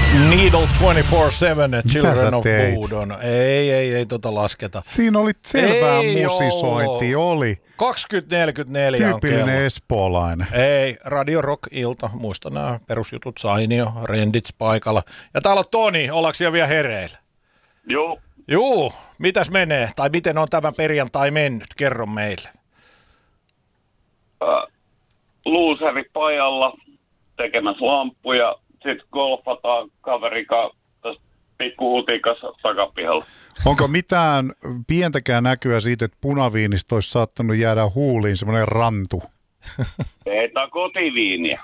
Needle 24/7, Children of Bodom. Ei tota lasketa. Siinä oli selvää musisointia, oli. 20:44 on kello. Tyypillinen espoolainen. Ei, Radio Rock-ilta. Muista nämä perusjutut, Sainio, Rendits paikalla. Ja täällä on Toni, ollaanko siellä vielä hereillä? Joo. Juu, mitäs menee? Tai miten on tämä perjantai mennyt? Kerro meille. Luusäri pajalla tekemässä lamppuja. Sitten golfataan kaverika tässä pikkuhutikassa takapihalla. Onko mitään pientäkään näkyä siitä, että punaviinistä olisi saattanut jäädä huuliin semmoinen rantu? Ei, tää on kotiviiniä.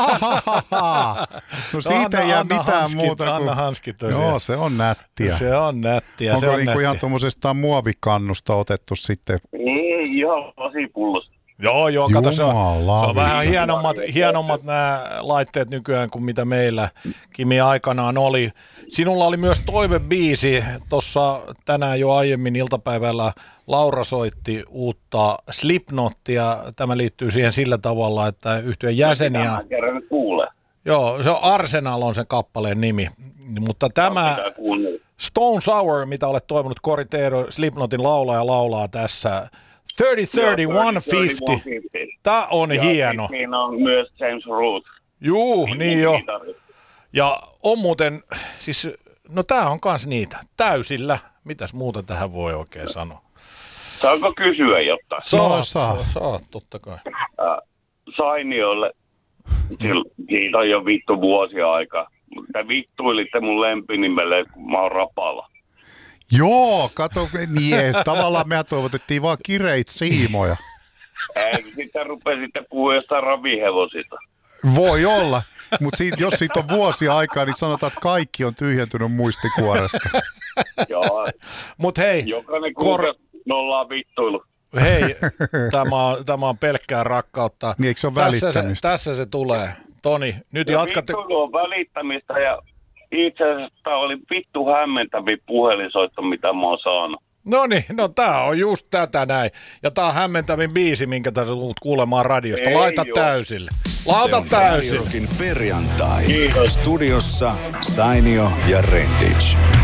No siitä ei jää mitään muuta kuin... Anna hanskit tosiaan. Joo, se on nättiä. Se on nättiä. Onko niinku ihan tuommoisesta muovikannusta otettu sitten? Ei, ihan lasipullosta. Joo, kato, se on vähän hienommat nämä laitteet nykyään kuin mitä meillä Kimi aikanaan oli. Sinulla oli myös toivebiisi, tuossa tänään jo aiemmin iltapäivällä Laura soitti uutta Slipknotia. Tämä liittyy siihen sillä tavalla, että yhtyeen jäseniä... Joo, se on Arsenal on sen kappaleen nimi, mutta tämä Stone Sour, mitä olet toivonut, Cory Taylor, Slipknotin laulaa tässä... 30-30-150. Tää on ja hieno. Siinä on myös James Root. Juu, niin jo. Ja on muuten, siis, no tää on kans niitä, täysillä. Mitäs muuta tähän voi oikein sanoa? Saanko kysyä jotain? Saat, totta kai. Sainiolle, siitä on jo vittu vuosia aikaa. Te vittuilitte mun lempinimelle, kun mä oon Rapala. Joo, kato, niin, tavallaan mehän toivotettiin vaan kireit siimoja. Ei, sitten rupesitte puhua jostain ravihevosista. Voi olla, mutta jos siitä on vuosia aikaa, niin sanotaan, että kaikki on tyhjentynyt muistikuoresta. Joo. Mut hei. Jokainen kuukas nollaan vittuilu. Hei, tämä on pelkkää rakkautta. Niin, eikö se ole välittämistä? Tässä se tulee. Toni, nyt jatkatte. Vittuilu on välittämistä ja itse asiassa tämä oli vittu hämmentäviä puhelinsoitto, mitä mä oon saanut. Noniin, no tää on just tätä näin. Ja tää on hämmentävin biisi, minkä tässä tulet kuulemaan radiosta. Laita täysille. Lauta täysille. Perjantai. Kiitos. Studiossa Sainio ja Renditch.